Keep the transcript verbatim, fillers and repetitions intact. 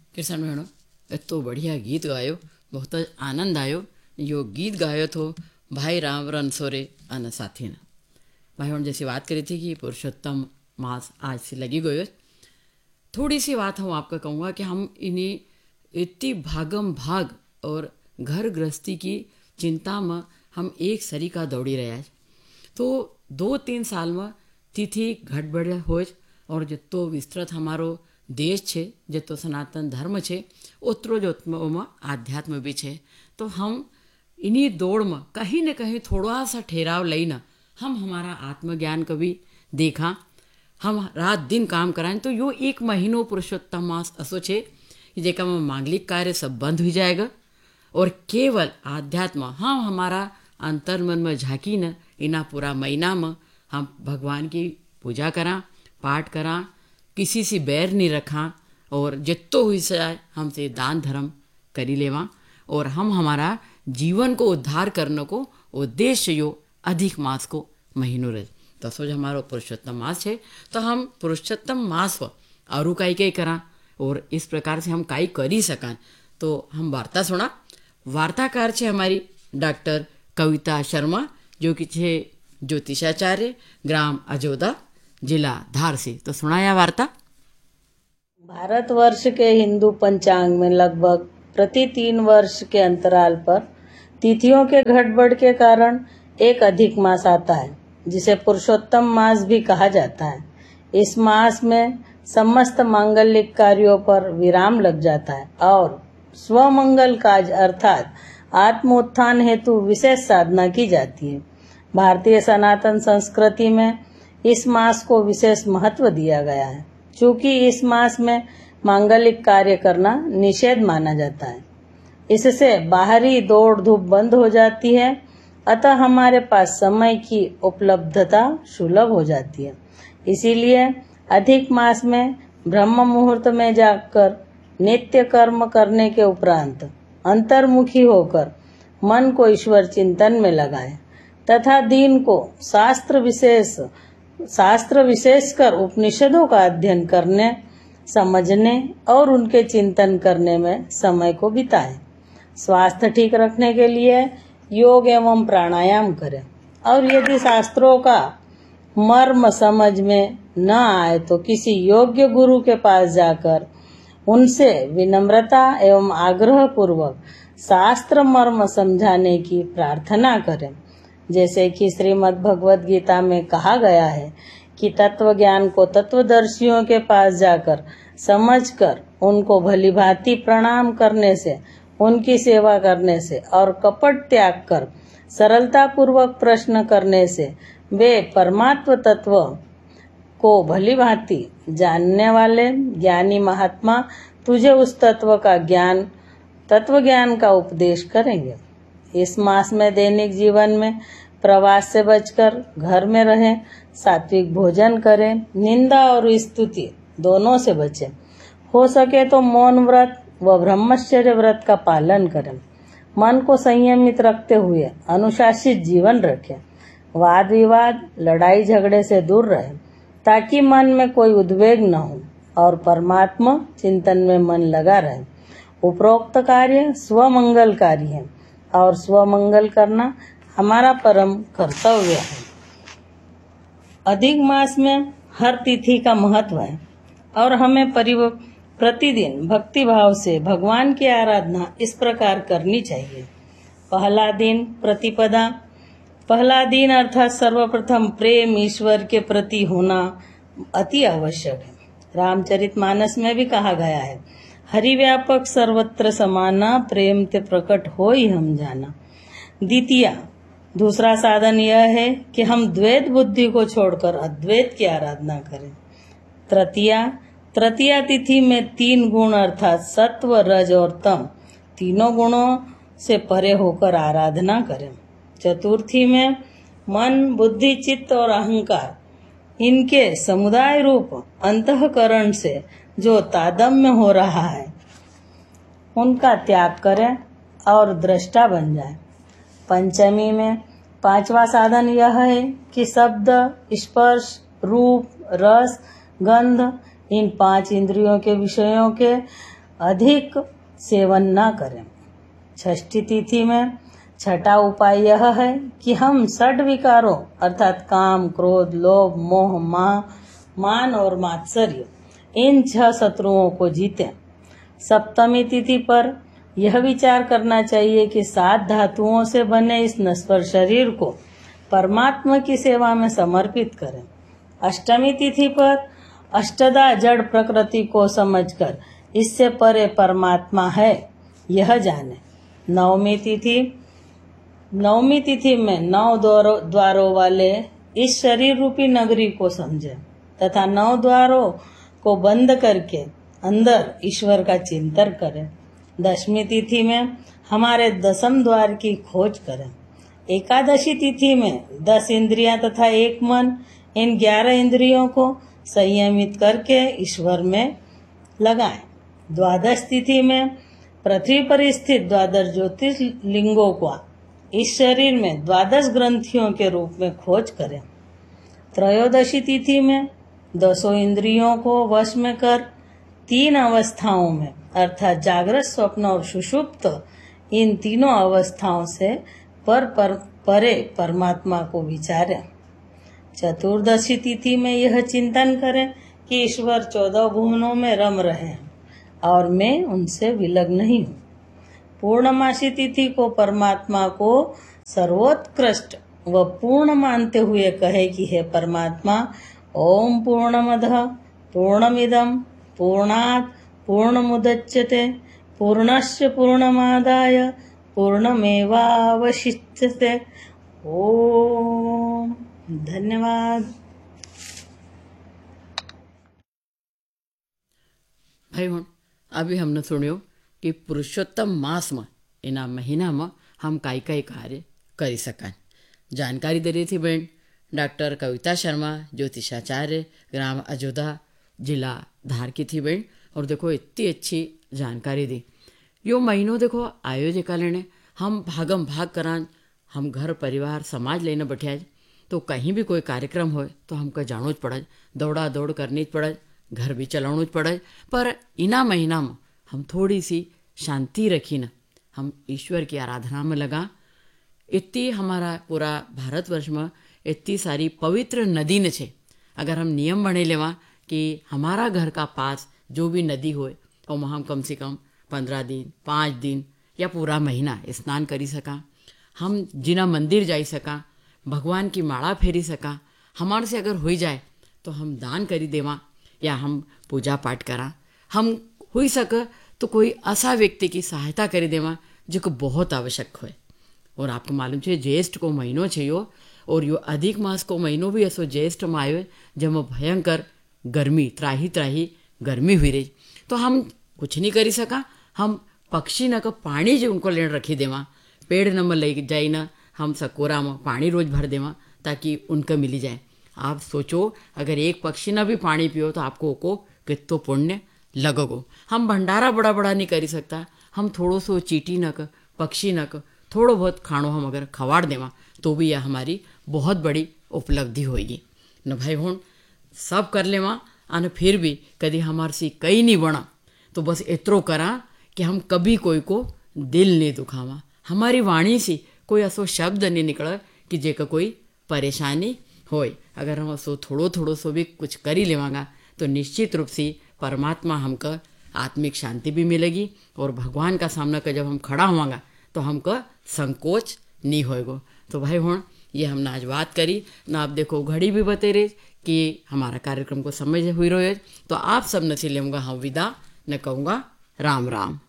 किशन भेणो एतो बढ़िया गीत गायो, बहुत आनंद आयो। यो गीत गायो तो भाई राम रणसोरे अन साथी ने भाई हम जैसी बात करी थी कि पुरुषोत्तम मास आज से लगी गयो। थोड़ी सी बात हम आपको कहूँगा कि हम इन्हीं इतनी भागम भाग और घर गृहस्थी की चिंता में हम एक सरी का दौड़ी रहा है। तो दो तीन साल में तिथि घटबड़ हो और जितो विस्तृत हमारो देश छे, जितो सनातन धर्म छे, उतरो जो में आध्यात्म भी छे। तो हम इन्हीं दौड़ में कहीं न कहीं थोड़ा सा ठहराव लईना हम हमारा आत्मज्ञान को भी देखा, हम रात दिन काम कराएं। तो यो एक महीनों पुरुषोत्तम मास असो छे जेका में मांगलिक कार्य सब बंद हो जाएगा और केवल आध्यात्म हम हमारा अंतर मन में झांकी न इना पूरा महीना में हम भगवान की पूजा करा, पाठ करा, किसी से बैर नहीं रखा और जितो हुई जाए हमसे दान धर्म करी लेवा और हम हमारा जीवन को उद्धार करने को उद्देश्य यो अधिक मास को महीनों रहे। तो सोच हमारो पुरुषोत्तम मास है तो हम पुरुषोत्तम मास व आरु काई कई करा और इस प्रकार से हम काई करी सका। तो हम वार्ता सुना। वार्ताकार छे हमारी डॉक्टर कविता शर्मा जो कि छे ज्योतिषाचार्य, ग्राम अजोदा, जिला धार से। तो सुनाया वार्ता। भारतवर्ष के हिंदू पंचांग में लगभग प्रति तीन वर्ष के अंतराल पर तिथियों के घटबढ़ के कारण एक अधिक मास आता है जिसे पुरुषोत्तम मास भी कहा जाता है। इस मास में समस्त मांगलिक कार्यों पर विराम लग जाता है और स्वमंगल काज अर्थात आत्म उत्थान हेतु विशेष साधना की जाती है। भारतीय सनातन संस्कृति में इस मास को विशेष महत्व दिया गया है। चूंकि इस मास में मांगलिक कार्य करना निषेध माना जाता है, इससे बाहरी दौड़ धूप बंद हो जाती है, अतः हमारे पास समय की उपलब्धता सुलभ हो जाती है। इसीलिए अधिक मास में ब्रह्म मुहूर्त में जाकर नित्य कर्म करने के उपरांत अंतर्मुखी होकर मन को ईश्वर चिंतन में लगाएं तथा दिन को शास्त्र विशेष शास्त्र विशेषकर उपनिषदों का अध्ययन करने, समझने और उनके चिंतन करने में समय को बिताएं। स्वास्थ्य ठीक रखने के लिए योग एवं प्राणायाम करें और यदि शास्त्रों का मर्म समझ में न आए तो किसी योग्य गुरु के पास जाकर उनसे विनम्रता एवं आग्रह पूर्वक शास्त्र मर्म समझाने की प्रार्थना करें। जैसे कि श्रीमद् भगवद गीता में कहा गया है कि तत्व ज्ञान को तत्वदर्शियों के पास जाकर समझकर उनको भलीभांति प्रणाम करने से, उनकी सेवा करने से और कपट त्याग कर सरलता पूर्वक प्रश्न करने से वे परमात्म तत्व को भलीभांति जानने वाले ज्ञानी महात्मा तुझे उस तत्व का ज्ञान तत्व ज्ञान का उपदेश करेंगे। इस मास में दैनिक जीवन में प्रवास से बचकर घर में रहें, सात्विक भोजन करें, निंदा और स्तुति दोनों से बचें। हो सके तो मौन व्रत व ब्रह्मचर्य व्रत का पालन करें। मन को संयमित रखते हुए अनुशासित जीवन रखें। वाद विवाद, लड़ाई झगड़े से दूर रहें ताकि मन में कोई उद्वेग न हो और परमात्मा चिंतन में मन लगा रहे। उपरोक्त कार्य स्वमंगलकारी है और स्वमंगल करना हमारा परम कर्तव्य है। अधिक मास में हर तिथि का महत्व है और हमें परिव प्रतिदिन भक्ति भाव से भगवान की आराधना इस प्रकार करनी चाहिए। पहला दिन प्रतिपदा। पहला दिन अर्थात सर्वप्रथम प्रेम ईश्वर के प्रति होना अति आवश्यक है। रामचरितमानस में भी कहा गया है, हरि व्यापक सर्वत्र समाना, प्रेम ते प्रकट हो ही हम जाना। द्वितीया, दूसरा साधन यह है कि हम द्वैत बुद्धि को छोड़कर अद्वैत की आराधना करें। तृतीया, तृतीया तिथि में तीन गुण अर्थात सत्व, रज और तम तीनों गुणों से परे होकर आराधना करें। चतुर्थी में मन, बुद्धि, चित्त और अहंकार इनके समुदाय रूप अंतःकरण से जो तादम्य हो रहा है उनका त्याग करें और दृष्टा बन जाए। पंचमी में पांचवा साधन यह है कि शब्द, स्पर्श, रूप, रस, गंध इन पांच इंद्रियों के विषयों के अधिक सेवन न करें। षष्ठी तिथि में छठा उपाय यह है कि हम षड विकारों अर्थात काम, क्रोध, लोभ, मोह, मा, मान और मात्सर्य इन छह शत्रुओं को जीतें। सप्तमी तिथि पर यह विचार करना चाहिए कि सात धातुओं से बने इस नश्वर शरीर को परमात्मा की सेवा में समर्पित करें। अष्टमी तिथि पर अष्टदा जड़ प्रकृति को समझकर इससे परे परमात्मा है यह जाने। नवमी तिथि नवमी तिथि में नौ द्वारों द्वारों वाले इस शरीर रूपी नगरी को समझें तथा नौ द्वारों को बंद करके अंदर ईश्वर का चिंतन करें। दशमी तिथि में हमारे दसम द्वार की खोज करें। एकादशी तिथि में दस इंद्रियां तथा एक मन इन ग्यारह इंद्रियों को संयमित करके ईश्वर में लगाएं। द्वादश तिथि में पृथ्वी पर स्थित द्वादश ज्योतिर्लिंगों को इस शरीर में द्वादश ग्रंथियों के रूप में खोज करें। त्रयोदशी तिथि में दसों इंद्रियों को वश में कर तीन अवस्थाओं में अर्थात जागृत, स्वप्न और सुषुप्त इन तीनों अवस्थाओं से पर, पर परे परमात्मा को विचारें। चतुर्दशी तिथि में यह चिंतन करें कि ईश्वर चौदह भुवनों में रम रहे हैं और मैं उनसे विलग नहीं हूँ। पूर्णमासी तिथि को परमात्मा को सर्वोत्कृष्ट व पूर्ण मानते हुए कहे कि हे परमात्मा, ओम पूर्णमदः पूर्णमिदं पूर्णात् पूर्णमुदच्यते पूर्णस्य पूर्णमादाय पूर्णमेवावशिष्यते। ओम धन्यवाद। भाई हुण अभी हमने सुनियो कि पुरुषोत्तम मास में एना महीना में हम काई काई कार्य करी सकां। जानकारी दे रही थी बहन डॉक्टर कविता शर्मा, ज्योतिषाचार्य, ग्राम अजोधा, जिला धार की थी बहन। और देखो इतनी अच्छी जानकारी दी। यो महीनों देखो आयोजका लेने हम भागम भाग करान, हम घर परिवार समाज लेने बैठे तो कहीं भी कोई कार्यक्रम हो तो हमको जानो ज पड़े, दौड़ा दौड़ करनी ज पड़े, घर भी चलाणु ज पड़े। पर इना महीना में हम थोड़ी सी शांति रखी न हम ईश्वर की आराधना में लगा। इतनी हमारा पूरा भारतवर्ष में इतनी सारी पवित्र नदी न छे। अगर हम नियम बने लेवा कि हमारा घर का पास जो भी नदी होए तो हम कम से कम पंद्रह दिन, पाँच दिन या पूरा महीना स्नान करी सका, हम जिना मंदिर जाई सका, भगवान की माला फेरी सका, हमारे से अगर हो जाए तो हम दान करी देवा या हम पूजा पाठ करा, हम हो सके तो कोई ऐसा व्यक्ति की सहायता करी देवा जो को बहुत आवश्यक हो। और आपको मालूम है ज्येष्ठ को महीनों छे यो, और यो अधिक मास को महीनों भी ऐसो ज्येष्ठ में आयो जब भयंकर गर्मी त्राही त्राही गर्मी हुई रही। तो हम कुछ नहीं करी सका, हम पक्षी न को पानी जो उनको लेन रखी देवा, पेड़ न में ले जाई न हम सकोरा में पानी रोज भर देवा ताकि उनको मिली जाए। आप सोचो अगर एक पक्षी न भी पानी पियो तो आपको को कितो पुण्य लगोगो। हम भंडारा बड़ा बड़ा नहीं करी सकता, हम थोड़ो सो चीटी नक पक्षी नक थोड़ो बहुत खाणो हम अगर खवाड़ देवा तो भी यह हमारी बहुत बड़ी उपलब्धि होगी न भाई। हुण सब कर लेवा और फिर भी कभी हमारे से कई नहीं बना तो बस इतरो करा कि हम कभी कोई को दिल नहीं दुखावा, हमारी वाणी से कोई ऐसो शब्द नहीं निकले कि जेका कोई परेशानी होए। अगर हम ऐसो थोड़ो थोड़ो सो भी कुछ करी लेवांगा तो निश्चित रूप से परमात्मा हमको आत्मिक शांति भी मिलेगी और भगवान का सामना कर जब हम खड़ा होवांगा तो हमको संकोच नहीं होएगो। तो भाई हुण ये हमने आज बात करी ना, आप देखो घड़ी भी बते रहे कि हमारा कार्यक्रम को समय हुई रहे। तो आप सब न से लेऊंगा हम विदा, न कहूँगा राम राम।